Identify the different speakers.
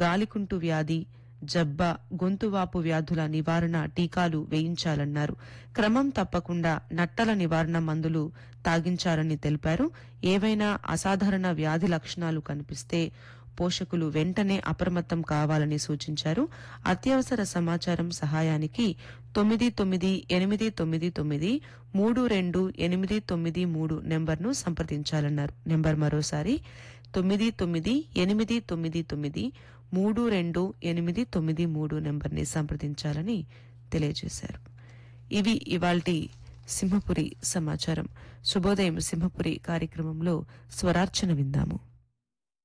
Speaker 1: గాలికుంటు వ్యాధి, జబ్బ, గొంతువాపు వ్యాధుల నివారణ టీకాలు వేయించాలన్నారు. క్రమం తప్పకుండా నట్టల నివారణ మందులు తాగించాలని తెలిపారు. ఏవైనా అసాధారణ వ్యాధి లక్షణాలు కనిపిస్తే పోషకులు వెంటనే అప్రమత్తం కావాలని సూచించారు. అత్యవసర సమాచారం సహాయానికి 9989932893 నెంబర్ను సంప్రదించాలన్నారు. నెంబర్ మరోసారి 9989932893 నెంబర్ని సంప్రదించాలని తెలియజేశారు. ఇవి ఇవాల్టి సింహపురి సమాచారం. శుభోదయం సింహపురి కార్యక్రమంలో స్వరార్చన విందాము.